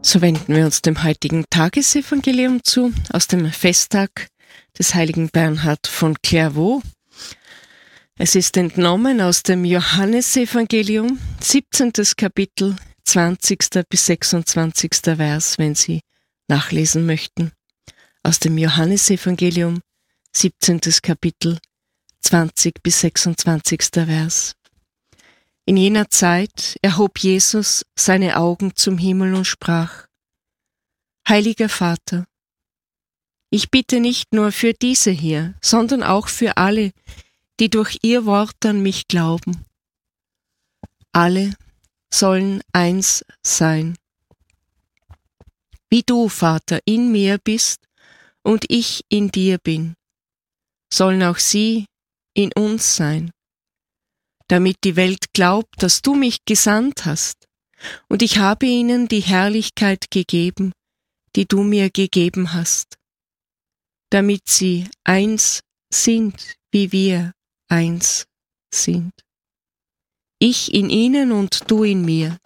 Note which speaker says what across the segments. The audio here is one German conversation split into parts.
Speaker 1: So wenden wir uns dem heutigen Tagesevangelium zu, aus dem Festtag des heiligen Bernhard von Clairvaux. Es ist entnommen aus dem Johannesevangelium, 17. Kapitel, 20. bis 26. Vers, wenn Sie nachlesen möchten. Aus dem Johannesevangelium, 17. Kapitel, 20 bis 26. Vers. In jener Zeit erhob Jesus seine Augen zum Himmel und sprach: Heiliger Vater, ich bitte nicht nur für diese hier, sondern auch für alle, die durch ihr Wort an mich glauben. Alle sollen eins sein. Wie du, Vater, in mir bist und ich in dir bin, sollen auch sie in uns sein, damit die Welt glaubt, dass du mich gesandt hast, und ich habe ihnen die Herrlichkeit gegeben, die du mir gegeben hast, damit sie eins sind, wie wir eins sind. Ich in ihnen und du in mir.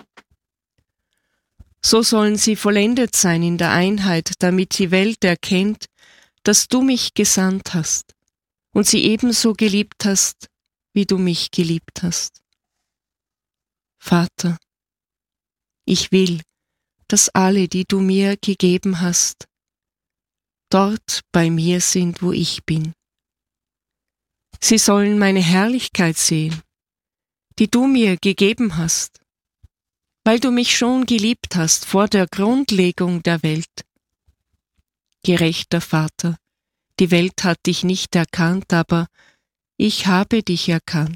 Speaker 1: So sollen sie vollendet sein in der Einheit, damit die Welt erkennt, dass du mich gesandt hast und sie ebenso geliebt hast, wie du mich geliebt hast. Vater, ich will, dass alle, die du mir gegeben hast, dort bei mir sind, wo ich bin. Sie sollen meine Herrlichkeit sehen, die du mir gegeben hast, weil du mich schon geliebt hast vor der Grundlegung der Welt. Gerechter Vater, die Welt hat dich nicht erkannt, aber ich habe dich erkannt.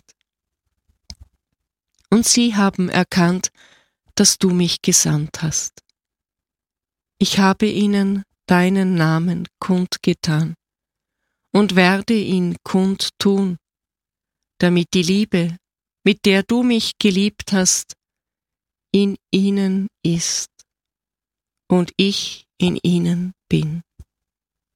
Speaker 1: Und sie haben erkannt, dass du mich gesandt hast. Ich habe ihnen deinen Namen kundgetan und werde ihn kundtun, damit die Liebe, mit der du mich geliebt hast, in ihnen ist und ich in ihnen bin.